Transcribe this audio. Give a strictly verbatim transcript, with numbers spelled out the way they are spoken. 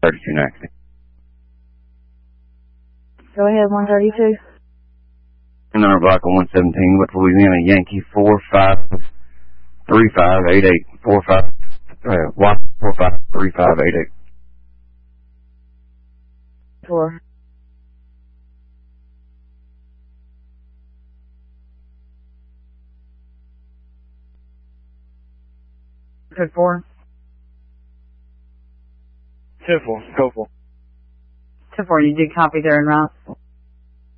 thirty-two ninety. Go ahead, one thirty-two. Number block on one seventeen, West Louisiana, Yankee four five three five eight eight. Four five uh Y four five three five eight eight. Four. Code four. Two four. Code four. Two four. You did copy there en route.